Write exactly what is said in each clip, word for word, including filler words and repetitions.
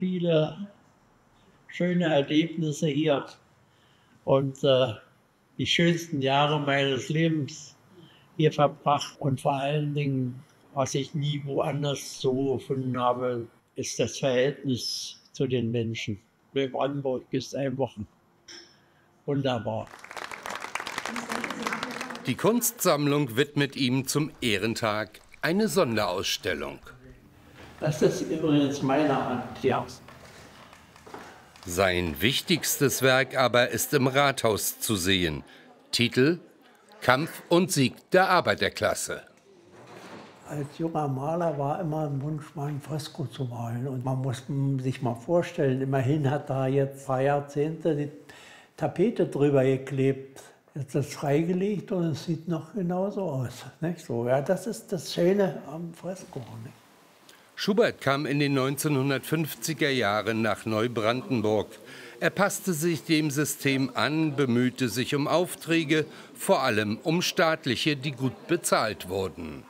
viele schöne Erlebnisse hier und äh, die schönsten Jahre meines Lebens hier verbracht. Und vor allen Dingen, was ich nie woanders so gefunden habe, ist das Verhältnis zu den Menschen. Brandenburg ist einfach wunderbar. Die Kunstsammlung widmet ihm zum Ehrentag eine Sonderausstellung. Das ist übrigens meine Hand, ja. Sein wichtigstes Werk aber ist im Rathaus zu sehen. Titel: Kampf und Sieg der Arbeiterklasse. Als junger Maler war immer ein Wunsch, mal ein Fresko zu malen. Und man muss sich mal vorstellen, immerhin hat da jetzt ein paar Jahrzehnte die Tapete drüber geklebt. Jetzt ist es freigelegt und es sieht noch genauso aus. Nicht so? Ja, das ist das Schöne am Fresko. Nicht? Schubert kam in den neunzehnhundertfünfziger Jahren nach Neubrandenburg. Er passte sich dem System an, bemühte sich um Aufträge, vor allem um staatliche, die gut bezahlt wurden.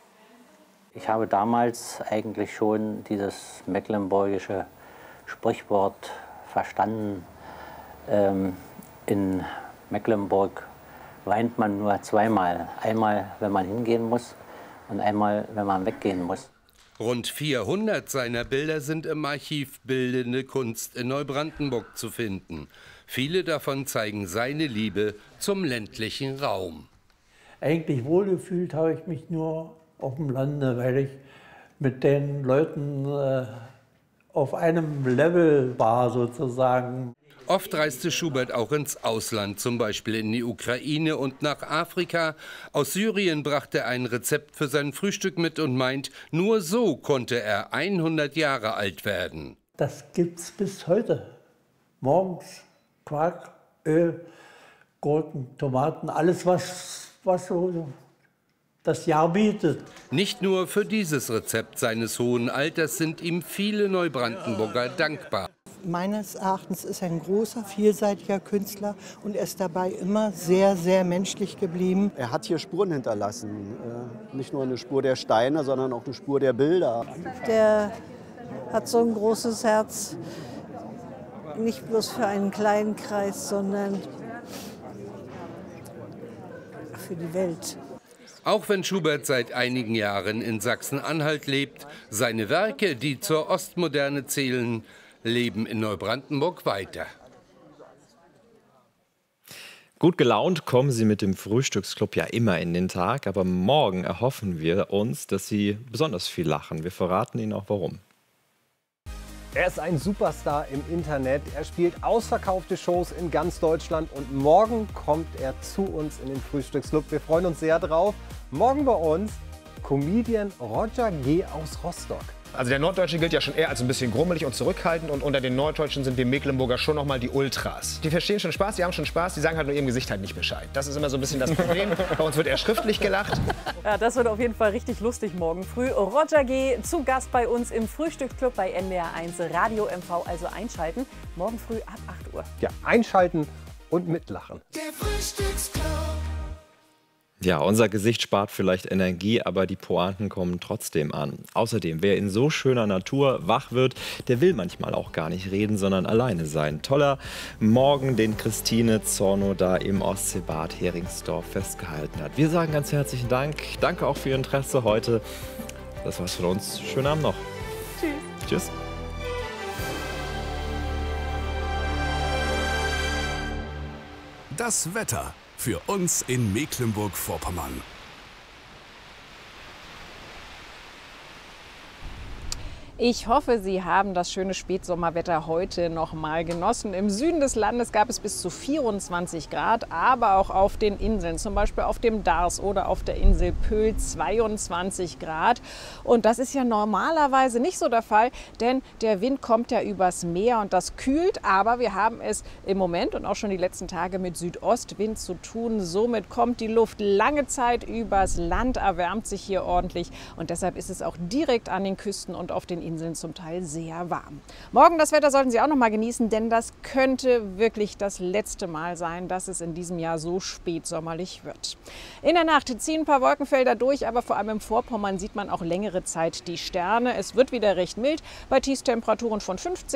Ich habe damals eigentlich schon dieses mecklenburgische Sprichwort verstanden. Ähm, in Mecklenburg weint man nur zweimal. Einmal, wenn man hingehen muss, und einmal, wenn man weggehen muss. Rund vierhundert seiner Bilder sind im Archiv Bildende Kunst in Neubrandenburg zu finden. Viele davon zeigen seine Liebe zum ländlichen Raum. Eigentlich wohlgefühlt habe ich mich nur auf dem Lande, weil ich mit den Leuten äh, auf einem Level war sozusagen. Oft reiste Schubert auch ins Ausland, zum Beispiel in die Ukraine und nach Afrika. Aus Syrien brachte er ein Rezept für sein Frühstück mit und meint, nur so konnte er hundert Jahre alt werden. Das gibt's bis heute. Morgens Quark, Öl, Gurken, Tomaten, alles was, was so das Jahr bietet. Nicht nur für dieses Rezept seines hohen Alters sind ihm viele Neubrandenburger dankbar. Meines Erachtens ist er ein großer, vielseitiger Künstler und er ist dabei immer sehr, sehr menschlich geblieben. Er hat hier Spuren hinterlassen. Nicht nur eine Spur der Steine, sondern auch eine Spur der Bilder. Der hat so ein großes Herz, nicht bloß für einen kleinen Kreis, sondern für die Welt. Auch wenn Schubert seit einigen Jahren in Sachsen-Anhalt lebt, seine Werke, die zur Ostmoderne zählen, leben in Neubrandenburg weiter. Gut gelaunt kommen Sie mit dem Frühstücksclub ja immer in den Tag, aber morgen erhoffen wir uns, dass Sie besonders viel lachen. Wir verraten Ihnen auch warum. Er ist ein Superstar im Internet, er spielt ausverkaufte Shows in ganz Deutschland und morgen kommt er zu uns in den Frühstücksclub. Wir freuen uns sehr drauf. Morgen bei uns Comedian Roger G. aus Rostock. Also der Norddeutsche gilt ja schon eher als ein bisschen grummelig und zurückhaltend und unter den Norddeutschen sind die Mecklenburger schon noch mal die Ultras. Die verstehen schon Spaß, die haben schon Spaß, die sagen halt nur ihrem Gesicht halt nicht Bescheid. Das ist immer so ein bisschen das Problem. Bei uns wird eher schriftlich gelacht. Ja, das wird auf jeden Fall richtig lustig morgen früh. Roger G. zu Gast bei uns im Frühstücksclub bei N D R eins Radio M V, also einschalten. Morgen früh ab acht Uhr. Ja, einschalten und mitlachen. Der Frühstücksclub. Ja, unser Gesicht spart vielleicht Energie, aber die Pointen kommen trotzdem an. Außerdem, wer in so schöner Natur wach wird, der will manchmal auch gar nicht reden, sondern alleine sein. Toller Morgen, den Christine Zorno da im Ostseebad Heringsdorf festgehalten hat. Wir sagen ganz herzlichen Dank. Danke auch für Ihr Interesse heute. Das war's von uns. Schönen Abend noch. Tschüss. Tschüss. Das Wetter für uns in Mecklenburg-Vorpommern. Ich hoffe, Sie haben das schöne Spätsommerwetter heute noch mal genossen. Im Süden des Landes gab es bis zu vierundzwanzig Grad, aber auch auf den Inseln, zum Beispiel auf dem Dars oder auf der Insel Pöhl zweiundzwanzig Grad. Und das ist ja normalerweise nicht so der Fall, denn der Wind kommt ja übers Meer und das kühlt. Aber wir haben es im Moment und auch schon die letzten Tage mit Südostwind zu tun. Somit kommt die Luft lange Zeit übers Land, erwärmt sich hier ordentlich. Und deshalb ist es auch direkt an den Küsten und auf den Inseln zum Teil sehr warm. Morgen das Wetter sollten Sie auch noch mal genießen, denn das könnte wirklich das letzte Mal sein, dass es in diesem Jahr so spätsommerlich wird. In der Nacht ziehen ein paar Wolkenfelder durch, aber vor allem im Vorpommern sieht man auch längere Zeit die Sterne. Es wird wieder recht mild bei Tiefstemperaturen von fünfzehn